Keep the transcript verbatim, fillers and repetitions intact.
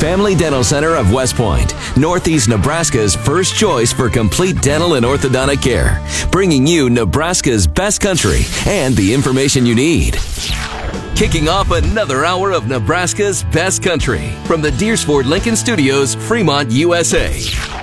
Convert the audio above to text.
Family Dental Center of West Point, Northeast Nebraska's first choice for complete dental and orthodontic care, bringing you Nebraska's best country and the information you need. Kicking off another hour of Nebraska's best country from the Deersford Lincoln Studios, Fremont, U S A.